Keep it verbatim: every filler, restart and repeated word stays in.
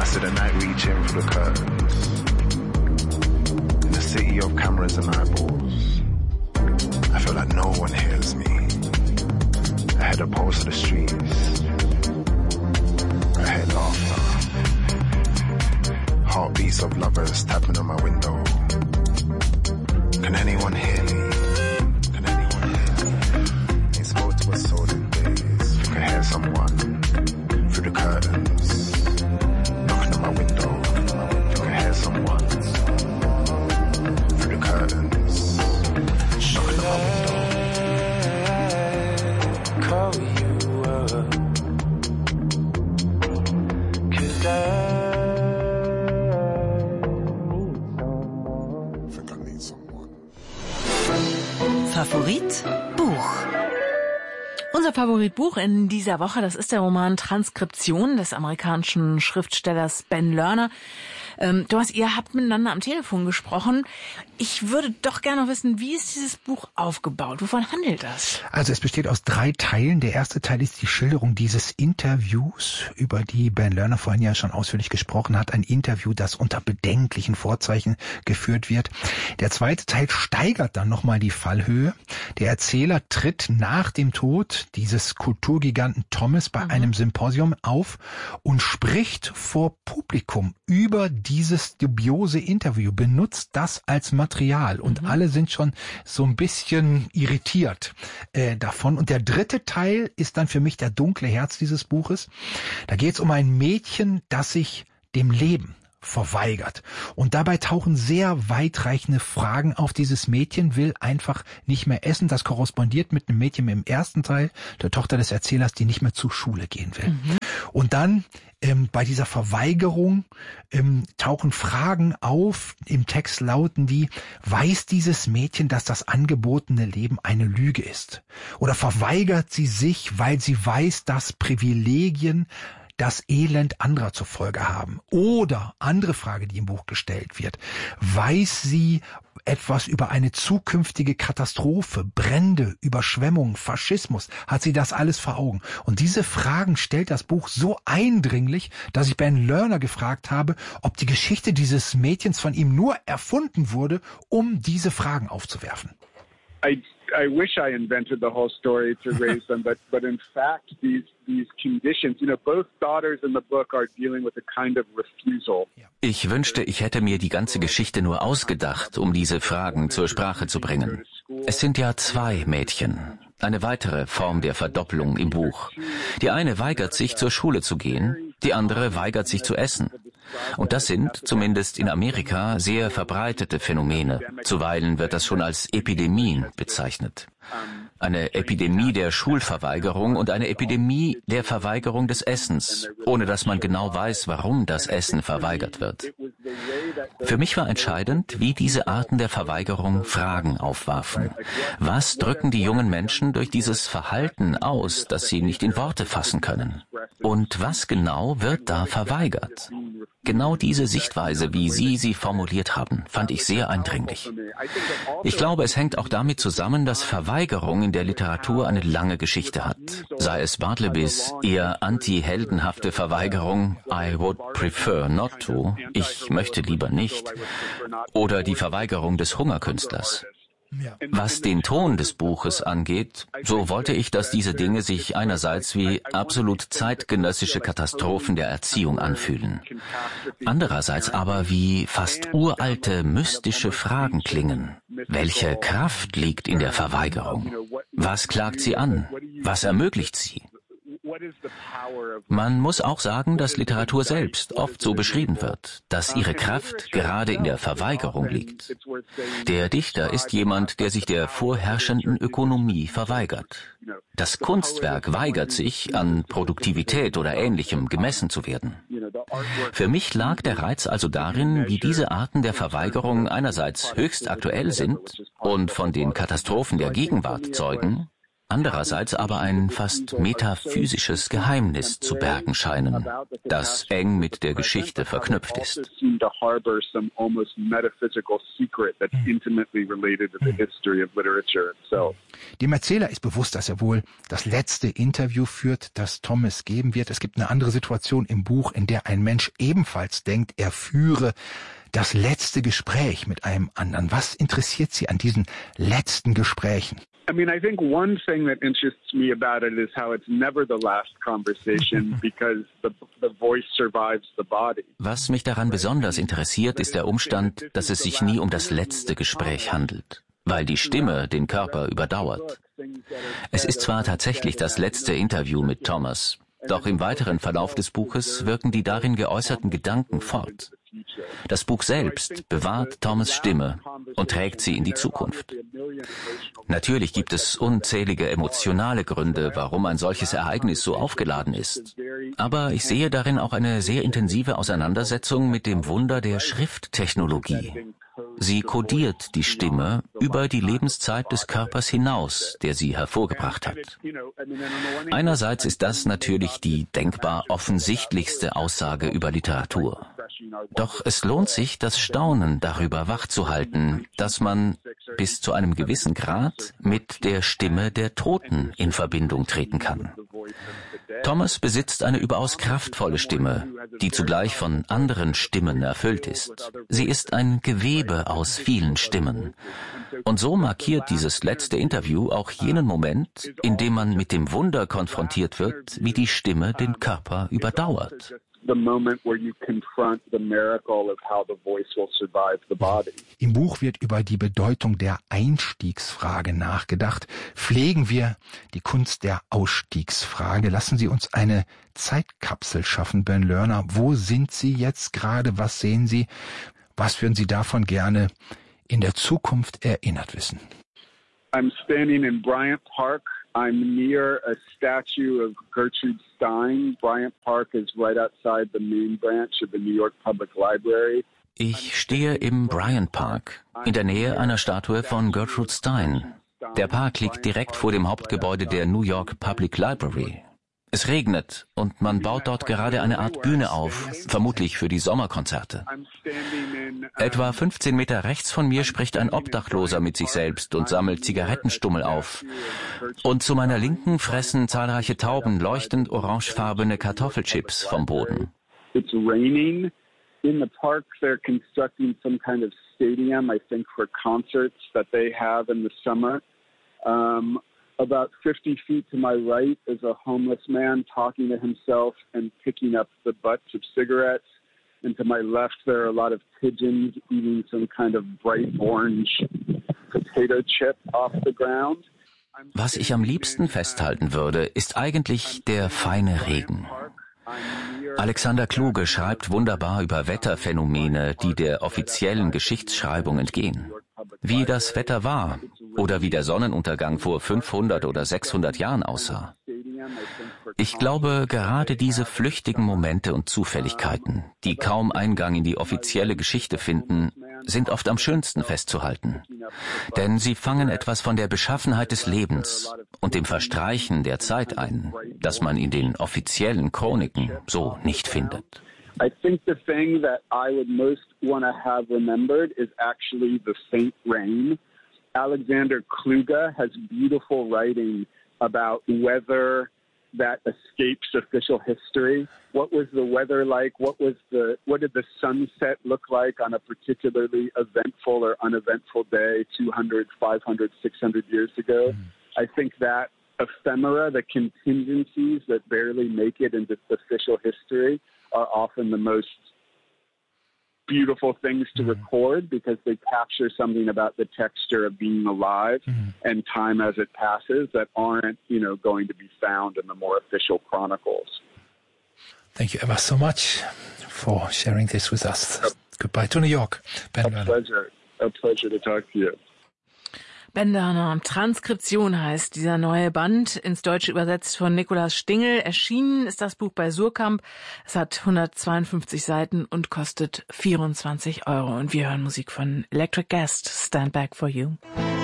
see the night reach in through the curtains. In the city of cameras and eyeballs, I feel like no one hears me. I hear the pulse of the streets. I hear laughter. Heartbeats of lovers tapping on my window. Can anyone hear me? Can anyone hear me? Ain't spoke to a soul in days. You can hear someone through the curtains. Knocking on my window. You can hear someone through the curtains. Knocking on my window. Call you up. 'Cause I Favorit Buch. Unser Favoritbuch in dieser Woche, das ist der Roman Transkription des amerikanischen Schriftstellers Ben Lerner. Ähm, Thomas, ihr habt miteinander am Telefon gesprochen. Ich würde doch gerne noch wissen, wie ist dieses Buch aufgebaut? Wovon handelt das? Also es besteht aus drei Teilen. Der erste Teil ist die Schilderung dieses Interviews, über die Ben Lerner vorhin ja schon ausführlich gesprochen hat. Ein Interview, das unter bedenklichen Vorzeichen geführt wird. Der zweite Teil steigert dann nochmal die Fallhöhe. Der Erzähler tritt nach dem Tod dieses Kulturgiganten Thomas bei mhm. einem Symposium auf und spricht vor Publikum über dieses dubiose Interview, benutzt das als Material und mhm. alle sind schon so ein bisschen irritiert äh, davon. Und der dritte Teil ist dann für mich der dunkle Herz dieses Buches. Da geht es um ein Mädchen, das sich dem Leben verweigert. Und dabei tauchen sehr weitreichende Fragen auf. Dieses Mädchen will einfach nicht mehr essen. Das korrespondiert mit einem Mädchen im ersten Teil, der Tochter des Erzählers, die nicht mehr zur Schule gehen will. Mhm. Und dann ähm, bei dieser Verweigerung ähm, tauchen Fragen auf. Im Text lauten die: Weiß dieses Mädchen, dass das angebotene Leben eine Lüge ist? Oder verweigert sie sich, weil sie weiß, dass Privilegien das Elend anderer zur Folge haben? Oder, andere Frage, die im Buch gestellt wird, weiß sie etwas über eine zukünftige Katastrophe, Brände, Überschwemmungen, Faschismus? Hat sie das alles vor Augen? Und diese Fragen stellt das Buch so eindringlich, dass ich Ben Lerner gefragt habe, ob die Geschichte dieses Mädchens von ihm nur erfunden wurde, um diese Fragen aufzuwerfen. I I wish I invented the whole story to raise them, but but in fact these these conditions, you know, both daughters in the book are dealing with a kind of refusal. Ich wünschte, ich hätte mir die ganze Geschichte nur ausgedacht, um diese Fragen zur Sprache zu bringen. Es sind ja zwei Mädchen. Eine weitere Form der Verdoppelung im Buch. Die eine weigert sich, zur Schule zu gehen, die andere weigert sich zu essen. Und das sind, zumindest in Amerika, sehr verbreitete Phänomene. Zuweilen wird das schon als Epidemien bezeichnet. Eine Epidemie der Schulverweigerung und eine Epidemie der Verweigerung des Essens, ohne dass man genau weiß, warum das Essen verweigert wird. Für mich war entscheidend, wie diese Arten der Verweigerung Fragen aufwarfen. Was drücken die jungen Menschen durch dieses Verhalten aus, das sie nicht in Worte fassen können? Und was genau wird da verweigert? Genau diese Sichtweise, wie Sie sie formuliert haben, fand ich sehr eindringlich. Ich glaube, es hängt auch damit zusammen, dass Verweigerung in der Literatur eine lange Geschichte hat. Sei es Bartlebys eher anti-heldenhafte Verweigerung, I would prefer not to, ich möchte lieber nicht, oder die Verweigerung des Hungerkünstlers. Was den Ton des Buches angeht, so wollte ich, dass diese Dinge sich einerseits wie absolut zeitgenössische Katastrophen der Erziehung anfühlen, andererseits aber wie fast uralte, mystische Fragen klingen. Welche Kraft liegt in der Verweigerung? Was klagt sie an? Was ermöglicht sie? Man muss auch sagen, dass Literatur selbst oft so beschrieben wird, dass ihre Kraft gerade in der Verweigerung liegt. Der Dichter ist jemand, der sich der vorherrschenden Ökonomie verweigert. Das Kunstwerk weigert sich, an Produktivität oder Ähnlichem gemessen zu werden. Für mich lag der Reiz also darin, wie diese Arten der Verweigerung einerseits höchst aktuell sind und von den Katastrophen der Gegenwart zeugen, andererseits aber ein fast metaphysisches Geheimnis zu bergen scheinen, das eng mit der Geschichte verknüpft ist. Dem Erzähler ist bewusst, dass er wohl das letzte Interview führt, das Thomas geben wird. Es gibt eine andere Situation im Buch, in der ein Mensch ebenfalls denkt, er führe das letzte Gespräch mit einem anderen. Was interessiert Sie an diesen letzten Gesprächen? I mean, I think one thing that interests me about it is how it's never the last conversation because the, the voice survives the body. Was mich daran besonders interessiert, ist der Umstand, dass es sich nie um das letzte Gespräch handelt, weil die Stimme den Körper überdauert. Es ist zwar tatsächlich das letzte Interview mit Thomas, doch im weiteren Verlauf des Buches wirken die darin geäußerten Gedanken fort. Das Buch selbst bewahrt Thomas' Stimme und trägt sie in die Zukunft. Natürlich gibt es unzählige emotionale Gründe, warum ein solches Ereignis so aufgeladen ist. Aber ich sehe darin auch eine sehr intensive Auseinandersetzung mit dem Wunder der Schrifttechnologie. Sie kodiert die Stimme über die Lebenszeit des Körpers hinaus, der sie hervorgebracht hat. Einerseits ist das natürlich die denkbar offensichtlichste Aussage über Literatur. Doch es lohnt sich, das Staunen darüber wachzuhalten, dass man bis zu einem gewissen Grad mit der Stimme der Toten in Verbindung treten kann. Thomas besitzt eine überaus kraftvolle Stimme, die zugleich von anderen Stimmen erfüllt ist. Sie ist ein Gewebe aus vielen Stimmen. Und so markiert dieses letzte Interview auch jenen Moment, in dem man mit dem Wunder konfrontiert wird, wie die Stimme den Körper überdauert. Im Buch wird über die Bedeutung der Einstiegsfrage nachgedacht. Pflegen wir die Kunst der Ausstiegsfrage. Lassen Sie uns eine Zeitkapsel schaffen, Ben Lerner. Wo sind Sie jetzt gerade? Was sehen Sie? Was würden Sie davon gerne in der Zukunft erinnert wissen? I'm standing in Bryant Park. I'm near a statue of Gertrude Stein. Bryant Park is right outside the main branch of the New York Public Library. Ich stehe im Bryant Park, in der Nähe einer Statue von Gertrude Stein. Der Park liegt direkt vor dem Hauptgebäude der New York Public Library. Es regnet und man baut dort gerade eine Art Bühne auf, vermutlich für die Sommerkonzerte. Etwa fünfzehn Meter rechts von mir spricht ein Obdachloser mit sich selbst und sammelt Zigarettenstummel auf. Und zu meiner Linken fressen zahlreiche Tauben leuchtend orangefarbene Kartoffelchips vom Boden. It's raining. In the park they're constructing some kind of stadium, I think for concerts that they have in the summer. Um, About fifty feet to my right is a homeless man talking to himself and picking up the butts of cigarettes. And to my left, there are a lot of pigeons eating some kind of bright orange potato chip off the ground. Was ich am liebsten festhalten würde, ist eigentlich der feine Regen. Alexander Kluge schreibt wunderbar über Wetterphänomene, die der offiziellen Geschichtsschreibung entgehen. Wie das Wetter war oder wie der Sonnenuntergang vor fünfhundert oder sechshundert Jahren aussah. Ich glaube, gerade diese flüchtigen Momente und Zufälligkeiten, die kaum Eingang in die offizielle Geschichte finden, sind oft am schönsten festzuhalten. Denn sie fangen etwas von der Beschaffenheit des Lebens und dem Verstreichen der Zeit ein, das man in den offiziellen Chroniken so nicht findet. I think the thing that I would most want to have remembered is actually the faint rain. Alexander Kluge has beautiful writing about weather that escapes official history. What was the weather like? What was the what did the sunset look like on a particularly eventful or uneventful day two hundred, five hundred, six hundred years ago? Mm-hmm. I think that ephemera, the contingencies that barely make it into official history, are often the most beautiful things to mm-hmm. record because they capture something about the texture of being alive mm-hmm. and time as it passes that aren't, you know, going to be found in the more official chronicles. Thank you ever so much for sharing this with us. A, Goodbye to New York. Ben a pleasure. A pleasure to talk to you. Ben Lerner, Transkription heißt dieser neue Band, ins Deutsche übersetzt von Nikolaus Stingel. Erschienen ist das Buch bei Suhrkamp. Es hat hundertzweiundfünfzig Seiten und kostet vierundzwanzig Euro. Und wir hören Musik von Electric Guest, Stand Back for You.